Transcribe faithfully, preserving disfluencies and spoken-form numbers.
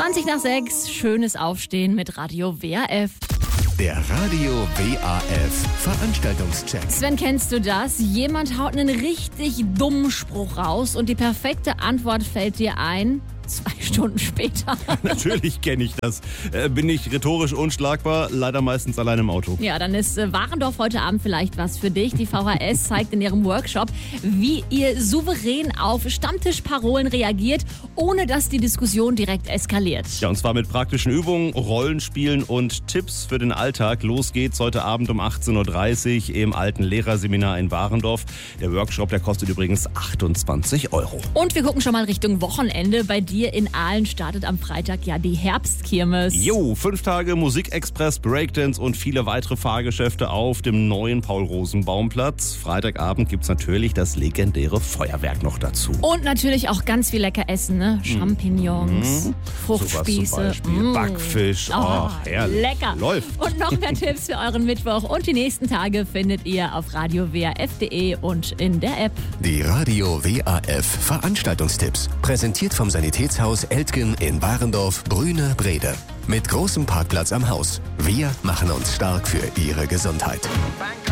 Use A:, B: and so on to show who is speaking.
A: zwanzig nach sechs, schönes Aufstehen mit Radio W A F.
B: Der Radio W A F Veranstaltungscheck.
A: Sven, kennst du das? Jemand haut einen richtig dummen Spruch raus und die perfekte Antwort fällt dir ein. Zwei Stunden später.
C: Natürlich kenne ich das. Äh, bin ich rhetorisch unschlagbar, leider meistens allein im Auto.
A: Ja, dann ist äh, Warendorf heute Abend vielleicht was für dich. Die V H S zeigt in ihrem Workshop, wie ihr souverän auf Stammtischparolen reagiert, ohne dass die Diskussion direkt eskaliert.
C: Ja, und zwar mit praktischen Übungen, Rollenspielen und Tipps für den Alltag. Los geht's heute Abend um achtzehn Uhr dreißig im alten Lehrerseminar in Warendorf. Der Workshop, der kostet übrigens achtundzwanzig Euro.
A: Und wir gucken schon mal Richtung Wochenende. Bei dir in Aalen startet am Freitag ja die Herbstkirmes.
C: Jo, fünf Tage Musikexpress, Breakdance und viele weitere Fahrgeschäfte auf dem neuen Paul-Rosenbaum-Platz. Freitagabend gibt's natürlich das legendäre Feuerwerk noch dazu.
A: Und natürlich auch ganz viel lecker Essen, ne? Champignons,
C: Mhm.
A: Fruchtspieße,
C: Sowas zum Beispiel.
A: mm.
C: Backfisch,
A: Oh,
C: oh, herrlich.
A: lecker.
C: Läuft.
A: Und noch mehr Tipps für euren Mittwoch und die nächsten Tage findet ihr auf radio w a f punkt de und in der App.
B: Die Radio W A F Veranstaltungstipps. Präsentiert vom Sanitätshaus Eltgen in Warendorf, Brüne, Brede. Mit großem Parkplatz am Haus. Wir machen uns stark für Ihre Gesundheit.
D: Bang.